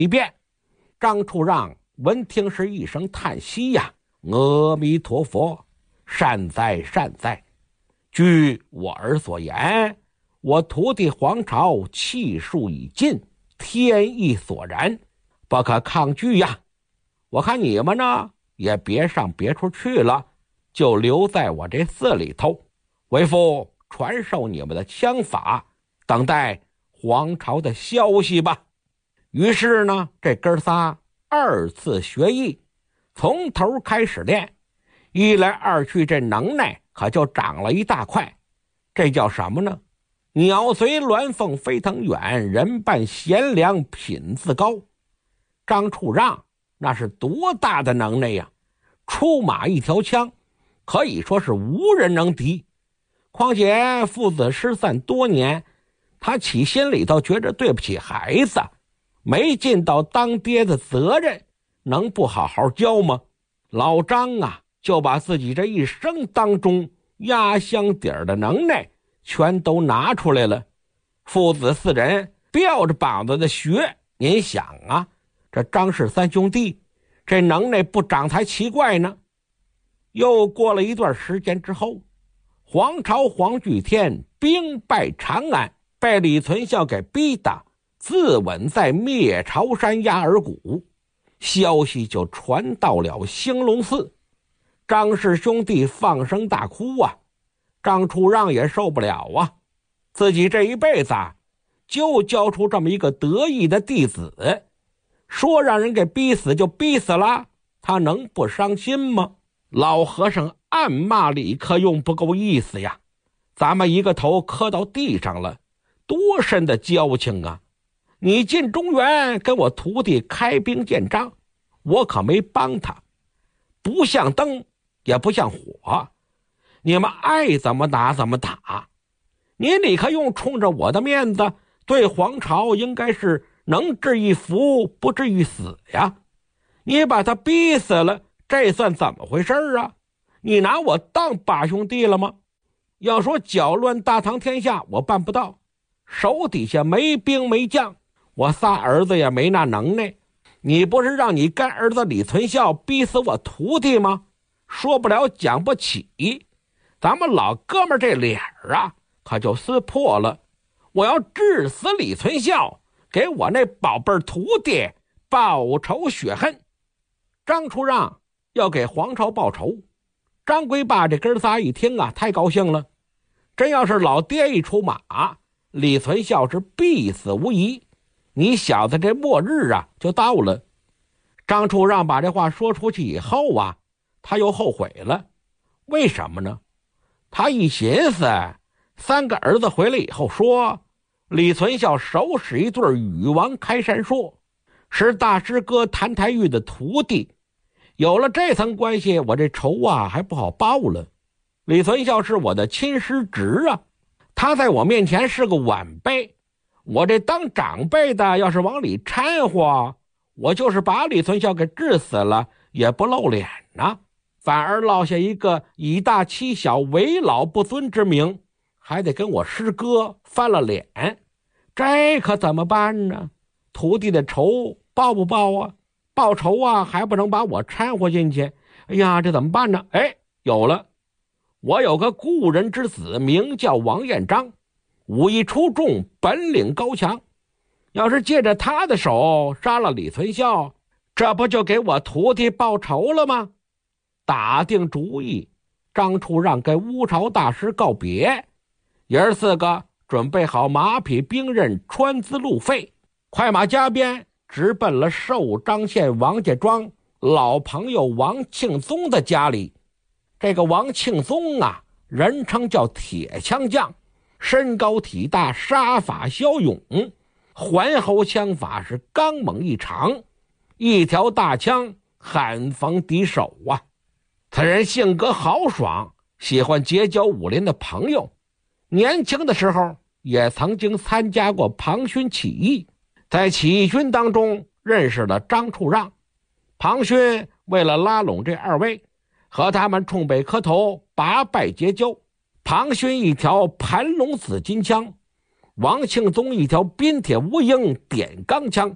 一遍。张处让闻听是一声叹息呀，阿弥陀佛，善哉善哉。据我儿所言，我徒弟黄巢气数已尽，天意所然，不可抗拒呀。我看你们呢，也别上别处去了，就留在我这寺里头，为父传授你们的枪法，等待黄巢的消息吧。于是呢，这哥仨二次学艺，从头开始练，一来二去，这能耐可就长了一大块。这叫什么呢？鸟随鸾凤飞腾远，人伴贤良品自高。张处让那是多大的能耐呀！出马一条枪，可以说是无人能敌。况且父子失散多年，他起心里头觉着对不起孩子，没尽到当爹的责任，能不好好教吗？老张啊，就把自己这一生当中压箱底儿的能耐全都拿出来了。父子四人吊着膀子的学，您想啊，这张氏三兄弟这能耐不长才奇怪呢。又过了一段时间之后，黄巢黄巨天兵败长安，被李存孝给逼的自刎在灭朝山压耳谷，消息就传到了兴隆寺。张氏兄弟放声大哭啊，张处让也受不了啊，自己这一辈子就教出这么一个得意的弟子，说让人给逼死就逼死了，他能不伤心吗？老和尚暗骂李克用不够意思呀，咱们一个头磕到地上了，多深的交情啊！你进中原跟我徒弟开兵建章，我可没帮他，不像灯也不像火，你们爱怎么打怎么打。你李克用冲着我的面子，对黄巢应该是能治一服不至于死呀。你把他逼死了，这算怎么回事啊？你拿我当把兄弟了吗？要说搅乱大唐天下，我办不到，手底下没兵没将，我仨儿子也没那能耐。你不是让你干儿子李存孝逼死我徒弟吗？说不了讲不起，咱们老哥们这脸啊可就撕破了。我要治死李存孝，给我那宝贝徒弟报仇雪恨。张处让要给黄巢报仇，张贵霸这哥仨一听啊，太高兴了。真要是老爹一出马，李存孝是必死无疑，你小子这末日啊就到了。张处让把这话说出去以后啊，他又后悔了。为什么呢？他一寻思，三个儿子回来以后说，李存孝手使一对禹王开山术，是大师哥谭台玉的徒弟，有了这层关系，我这仇啊还不好报了。李存孝是我的亲师侄啊，他在我面前是个晚辈，我这当长辈的要是往里掺和，我就是把李存孝给治死了也不露脸呢，反而落下一个以大欺小为老不尊之名，还得跟我师哥翻了脸，这可怎么办呢？徒弟的仇报不报啊？报仇啊还不能把我掺和进去，哎呀，这怎么办呢？哎，有了，我有个故人之子，名叫王彦章，武艺出众，本领高强，要是借着他的手杀了李存孝，这不就给我徒弟报仇了吗？打定主意，张处让跟乌巢大师告别，爷儿四个准备好马匹兵刃，穿资路费，快马加鞭直奔了寿张县王家庄老朋友王庆宗的家里。这个王庆宗啊，人称叫铁枪将，身高体大，杀法骁勇，环喉枪法是刚猛异常，一条大枪罕逢敌手啊。此人性格豪爽，喜欢结交武林的朋友，年轻的时候也曾经参加过庞勋起义，在起义军当中认识了张处让。庞勋为了拉拢这二位，和他们冲北磕头，拔拜结交。庞勋一条盘龙紫金枪，王庆宗一条冰铁无影点钢枪。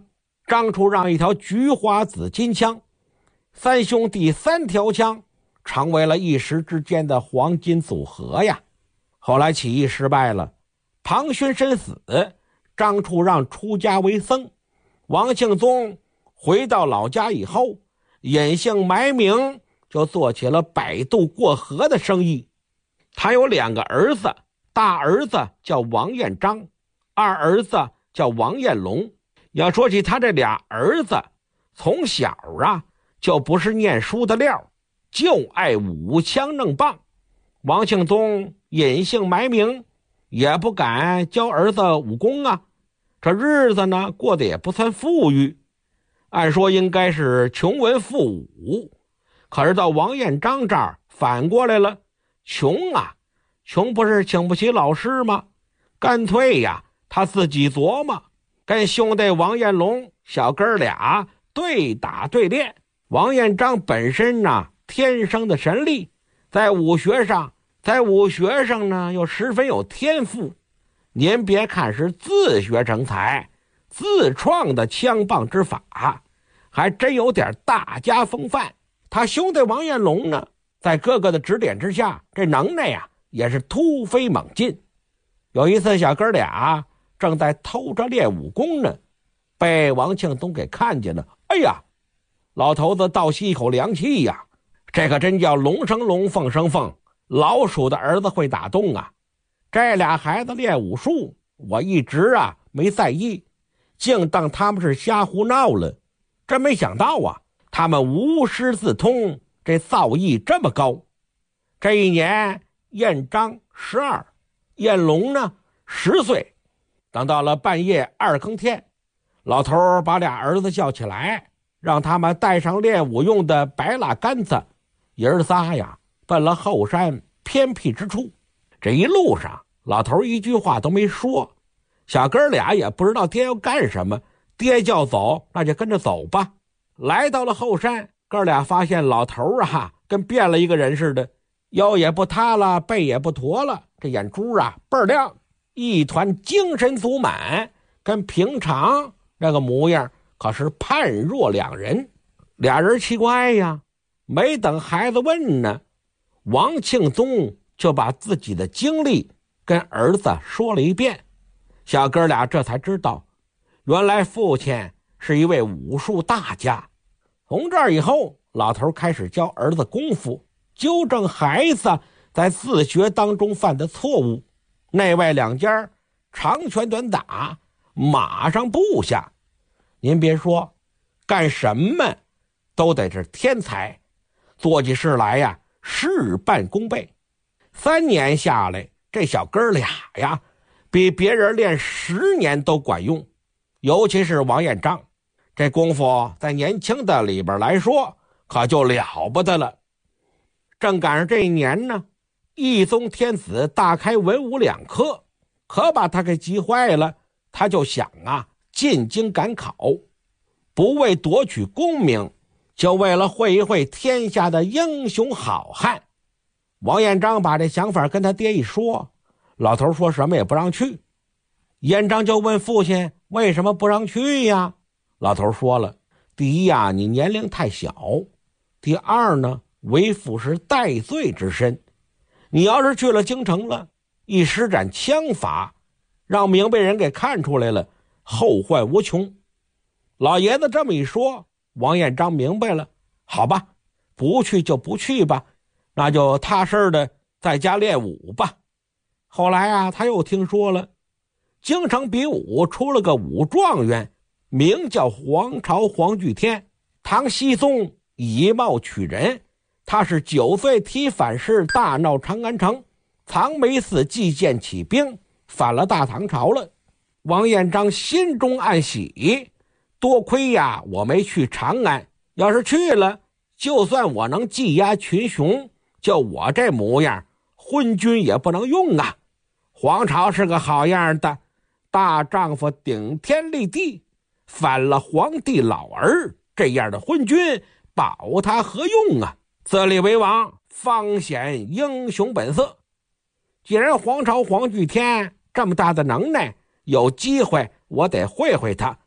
张处让一条菊花紫金枪，三兄弟3条枪，成为了一时之间的黄金组合呀。后来起义失败了，庞勋身死，张处让出家为僧，王庆宗回到老家以后，隐姓埋名，就做起了摆渡过河的生意。他有2个儿子，大儿子叫王彦章，二儿子叫王彦龙。要说起他这俩儿子，从小就不是念书的料，就爱舞枪弄棒。王庆宗隐姓埋名，也不敢教儿子武功啊。这日子呢，过得也不算富裕，按说应该是穷文富武，可是到王彦章这儿反过来了，穷不是请不起老师吗？干脆他自己琢磨，跟兄弟王彦龙小哥俩对打对练。王彦章本身天生的神力，在武学上呢又十分有天赋。您别看是自学成才，自创的枪棒之法，还真有点大家风范。他兄弟王彦龙呢，在哥哥的指点之下，这能耐也是突飞猛进。有一次小哥俩正在偷着练武功呢，被王庆宗给看见了。哎呀，老头子倒吸一口凉气呀，这可真叫龙生龙，凤生凤，老鼠的儿子会打洞啊。这俩孩子练武术，我一直没在意，竟当他们是瞎胡闹了。真没想到他们无师自通，这造诣这么高。这一年彦章12，彦龙呢10岁。等到了半夜2更天，老头把俩儿子叫起来，让他们带上练武用的白蜡杆子，爷儿仨奔了后山偏僻之处。这一路上老头一句话都没说，小哥俩也不知道爹要干什么，爹叫走那就跟着走吧。来到了后山，哥俩发现老头跟变了一个人似的，腰也不塌了，背也不驼了，这眼珠倍儿亮，一团精神足满，跟平常那个模样可是判若两人。俩人奇怪没等孩子问呢，王庆宗就把自己的经历跟儿子说了一遍。小哥俩这才知道，原来父亲是一位武术大家。从这儿以后，老头开始教儿子功夫，纠正孩子在自学当中犯的错误，内外两家长拳短打，马上步下。您别说，干什么都得是天才，做起事来事半功倍。3年下来，这小哥俩比别人练10年都管用。尤其是王彦章，这功夫在年轻的里边来说可就了不得了。正赶上这一年呢，懿宗天子大开文武2科，可把他给急坏了。他就想进京赶考，不为夺取功名，就为了会一会天下的英雄好汉。王彦章把这想法跟他爹一说，老头说什么也不让去。彦章就问父亲为什么不让去呀？老头说了，第一你年龄太小，第二呢，为父是戴罪之身，你要是去了京城了，一施展枪法，让明白人给看出来了，后患无穷。老爷子这么一说，王彦章明白了，好吧，不去就不去吧，那就踏实的在家练武吧。后来他又听说了，京城比武出了个武状元，名叫黄巢黄巨天，唐僖宗以貌取人。他是9岁提反事，大闹长安城，藏梅寺祭剑起兵，反了大唐朝了。王彦章心中暗喜，多亏我没去长安，要是去了，就算我能技压群雄，就我这模样，昏君也不能用啊。黄巢是个好样的，大丈夫顶天立地，反了皇帝老儿，这样的昏君保他何用啊？自立为王，方显英雄本色。既然黄巢黄巨天这么大的能耐，有机会我得会会他。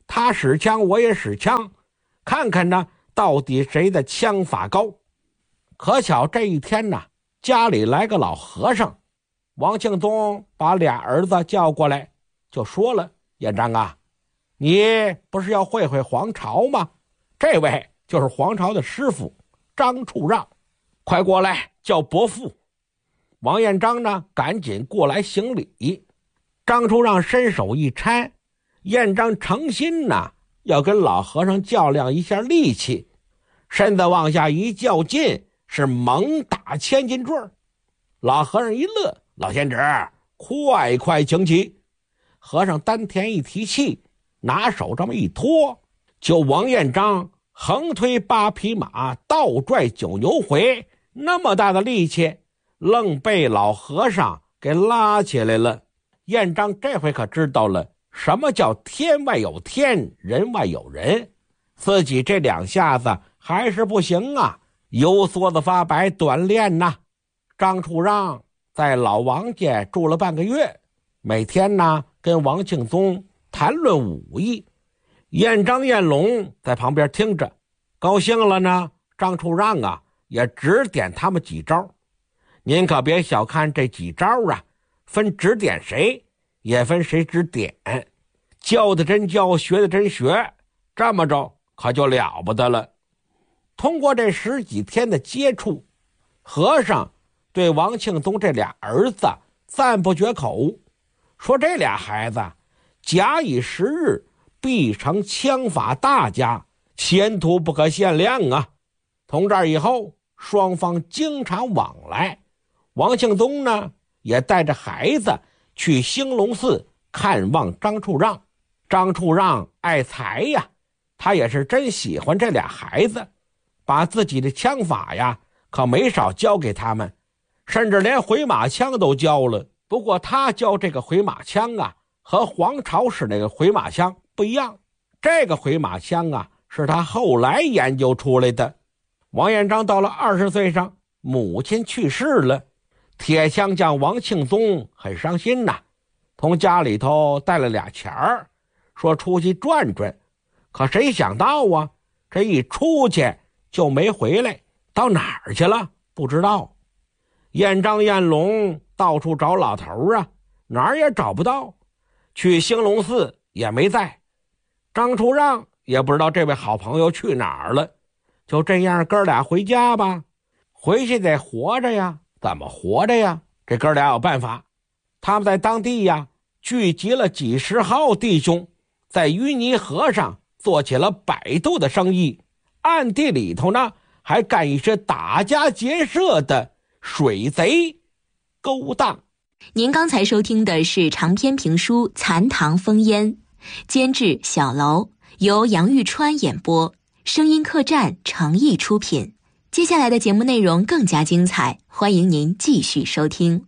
他使枪我也使枪，看看呢到底谁的枪法高。可巧这一天呢，家里来个老和尚，王庆宗把俩儿子叫过来，就说了：彦章啊，你不是要会会黄巢吗？这位就是黄巢的师傅张处让，快过来叫伯父。王彦章呢赶紧过来行礼。张处让伸手一搀，彦章诚心呢要跟老和尚较量一下力气，身子往下一较劲，是猛打千斤坠。老和尚一乐：老仙子，快请起。和尚丹田一提气，拿手这么一托，就王彦章横推8匹马，倒拽9牛回，那么大的力气，愣被老和尚给拉起来了。彦章这回可知道了什么叫天外有天，人外有人，自己这2下子还是不行啊，油梭子发白，短练呐。张处让在老王家住了半个月，每天呢跟王庆宗谈论武艺。彦章彦龙在旁边听着，高兴了呢。张处让啊也指点他们几招。您可别小看这几招啊，分指点谁，也分谁指点，教的真教，学的真学，这么着可就了不得了。通过这10几天的接触，和尚对王庆宗这俩儿子赞不绝口，说这俩孩子假以时日必成枪法大家，前途不可限量啊。从这儿以后，双方经常往来。王庆宗呢也带着孩子去兴隆寺看望张处让。张处让爱才呀，他也是真喜欢这俩孩子，把自己的枪法呀可没少教给他们，甚至连回马枪都教了。不过他教这个回马枪啊，和黄巢使那个回马枪不一样，这个回马枪啊是他后来研究出来的。王彦章到了20岁上，母亲去世了，铁枪匠王庆宗很伤心呐，从家里头带了俩钱儿，说出去转转。可谁想到啊，这一出去就没回来，到哪儿去了不知道。彦章彦龙到处找老头啊，哪儿也找不到，去兴隆寺也没在。张处让也不知道这位好朋友去哪儿了。就这样，哥俩回家吧，回去得活着呀。怎么活着呀？这哥俩有办法。他们在当地呀聚集了几10号弟兄，在淤泥河上做起了摆渡的生意，暗地里头呢还干一些打家劫舍的水贼勾当。 您刚才收听的是长篇评书《残唐烽烟》，监制小楼，由杨玉川演播，声音客栈诚意出品。接下来的节目内容更加精彩，欢迎您继续收听。